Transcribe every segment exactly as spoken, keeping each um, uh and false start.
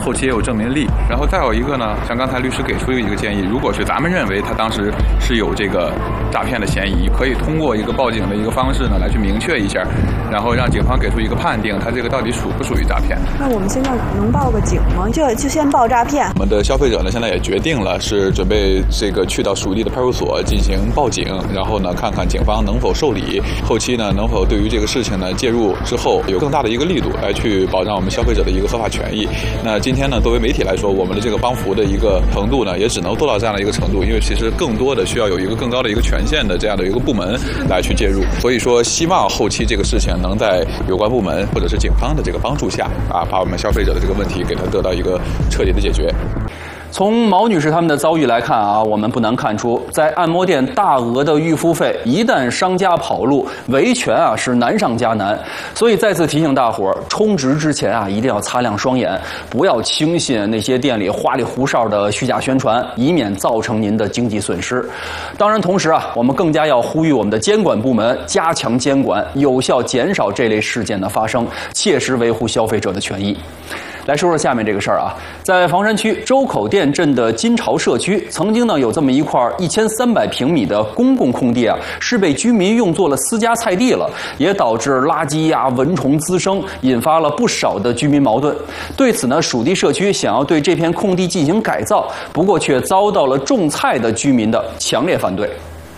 后期也有证明力。然后再有一个呢，像刚才律师给出一个建议，如果是咱们认为他当时是有这个诈骗的嫌疑，可以通过一个报警的一个方式呢来去明确一下，然后让警方给出一个判定，他这个到底属不属于诈骗。 那我们现在能报个警吗？就就先报诈骗。 我们的消费者呢现在也决定了，是准备这个去到属地的派出所进行报警，然后呢看看警方能否受理，后期呢能否对于这个事情呢介入之后有更大的一个力度来去保障我们消费者的一个合法权益。那今天呢作为媒体来说，我们的这个帮扶的一个程度呢也只能做到这样的一个程度，因为其实更多的需要有一个更高的一个权限的这样的一个部门来去介入。所以说希望后期这个事情能在有关部门或者是警方的这个帮助下啊，把我们消费者的这个问题给它得到一个彻底的解决。 从毛女士他们的遭遇来看啊，我们不难看出，在按摩店大额的预付费，一旦商家跑路，维权啊是难上加难。所以再次提醒大伙儿，充值之前啊，一定要擦亮双眼，不要轻信那些店里花里胡哨的虚假宣传，以免造成您的经济损失。当然，同时啊，我们更加要呼吁我们的监管部门加强监管，有效减少这类事件的发生，切实维护消费者的权益。来说说下面这个事儿啊，在房山区周口店镇的金朝社区，曾经呢有这么一块一千三百平米的公共空地啊，是被居民用作了私家菜地了，也导致垃圾呀、蚊虫滋生，引发了不少的居民矛盾。对此呢，属地社区想要对这片空地进行改造，不过却遭到了种菜的居民的强烈反对。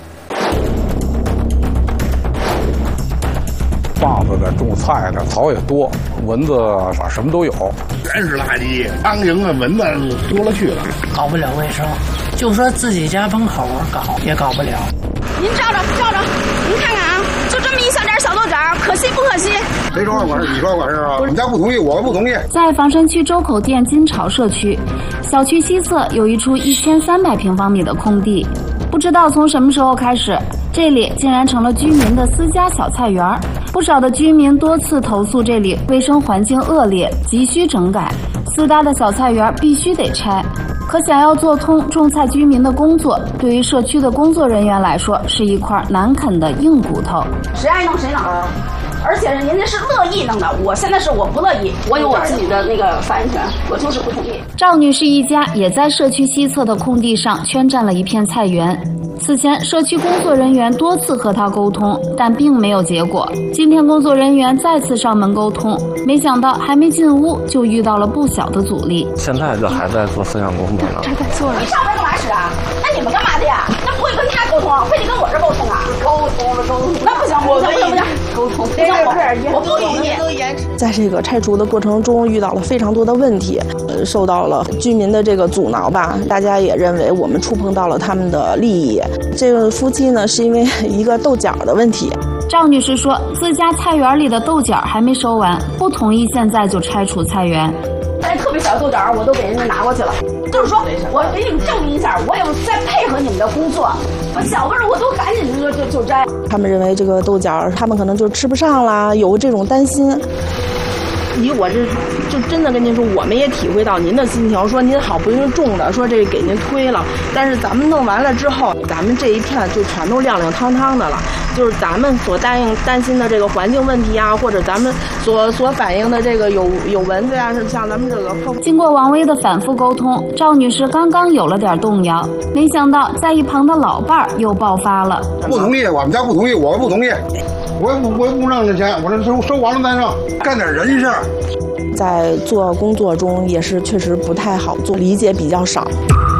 棒子的、种菜的，草也多，蚊子啥什么都有， 全是垃圾，苍蝇啊、蚊子多了去了， 搞不了卫生，就说自己家门口搞也搞不了。 您照照照照，您看看啊，就这么一小点小豆角，可惜不可惜？ 谁说管事？你说管事啊？你家不同意，我不同意。 在房山区周口店金朝社区，小区西侧有一处一千三百平方米的空地，不知道从什么时候开始，这里竟然成了居民的私家小菜园。不少的居民多次投诉这里卫生环境恶劣，急需整改，私搭的小菜园必须得拆。可想要做通种菜居民的工作，对于社区的工作人员来说是一块难啃的硬骨头。 谁爱弄谁弄，而且人家是乐意弄的，我现在是我不乐意，我有我自己的那个发言权，我就是不同意。 赵女士一家也在社区西侧的空地上圈占了一片菜园。此前，社区工作人员多次和她沟通，但并没有结果。今天，工作人员再次上门沟通，没想到还没进屋就遇到了不小的阻力。 现在这还在做思想工作呢。 这在做了。你上门干嘛使啊？那你们干嘛的呀？那不会跟他沟通，非得跟我这沟通啊？沟通了，沟通。那不行，不行，不行，不行，沟通。不行，我我不同意。 在这个拆除的过程中，遇到了非常多的问题，呃，受到了居民的这个阻挠吧。大家也认为我们触碰到了他们的利益。这个夫妻呢，是因为一个豆角的问题。 赵女士说，自家菜园里的豆角还没收完，不同意现在就拆除菜园。 那特别小的豆角我都给人家拿过去了，就是说我给你们证明一下，我也在配合你们的工作，我小味儿我都赶紧就就就摘。 他们认为这个豆角他们可能就吃不上啦，有这种担心。以我这就真的跟您说，我们也体会到您的心情，说您好不容易种的，说这给您推了，但是咱们弄完了之后，咱们这一片就全都亮亮堂堂的了。就是咱们所答应担心的这个环境问题啊，或者咱们所所反映的这个有有蚊子呀、啊，是像咱们这个。 经过王威的反复沟通，赵女士刚刚有了点动摇，没想到在一旁的老伴儿又爆发了。 不同意，我们家不同意，我不同意。我也不我也不挣这钱，我这收收完了再挣，干点人事。 在做工作中也是确实不太好做，理解比较少。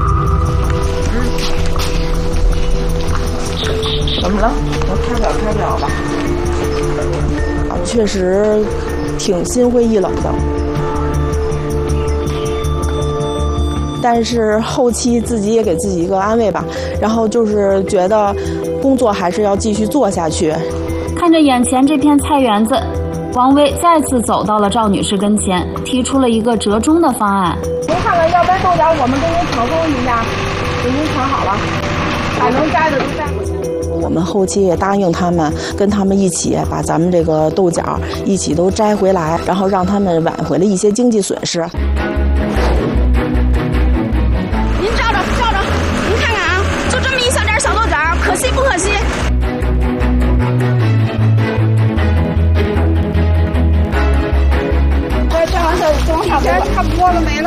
怎么了？我开表开表吧。啊，确实挺心灰意冷的。但是后期自己也给自己一个安慰吧，然后就是觉得工作还是要继续做下去。 看着眼前这片菜园子，王威再次走到了赵女士跟前，提出了一个折中的方案。 您看看，要不然豆角我们给您抢购一下，给您抢好了，把能摘的都摘过去。 我们后期也答应他们，跟他们一起把咱们这个豆角一起都摘回来，然后让他们挽回了一些经济损失。 您照照照照，您看看啊，就这么一小点小豆角，可惜不可惜？这完事儿，这完差不多了，差不多了没了。